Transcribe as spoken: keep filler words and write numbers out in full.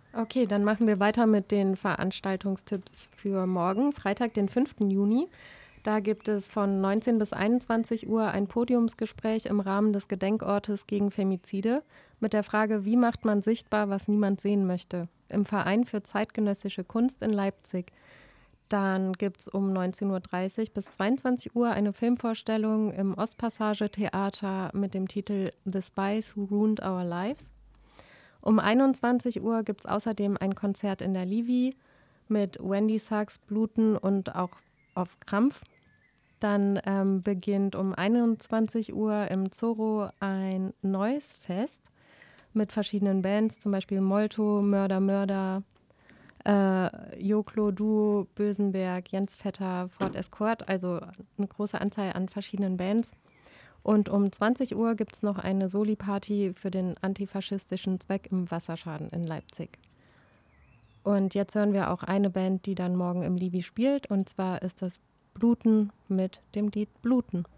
Okay, dann machen wir weiter mit den Veranstaltungstipps für morgen, Freitag, den fünften Juni. Da gibt es von neunzehn bis einundzwanzig Uhr ein Podiumsgespräch im Rahmen des Gedenkortes gegen Femizide mit der Frage, wie macht man sichtbar, was niemand sehen möchte, im Verein für zeitgenössische Kunst in Leipzig. Dann gibt es um neunzehn Uhr dreißig bis zweiundzwanzig Uhr eine Filmvorstellung im Ostpassage Theater mit dem Titel The Spies Who Ruined Our Lives. Um einundzwanzig Uhr gibt es außerdem ein Konzert in der Livi mit Wendy Sachs, Bluten und auch auf Krampf. Dann ähm, beginnt um einundzwanzig Uhr im Zorro ein neues Fest mit verschiedenen Bands, zum Beispiel Molto, Mörder, Mörder, äh, Joklo, Duo, Bösenberg, Jens Vetter, Ford Escort, also eine große Anzahl an verschiedenen Bands. Und um zwanzig Uhr gibt es noch eine Soli-Party für den antifaschistischen Zweck im Wasserschaden in Leipzig. Und jetzt hören wir auch eine Band, die dann morgen im Livi spielt, und zwar ist das Bluten mit dem Lied Bluten.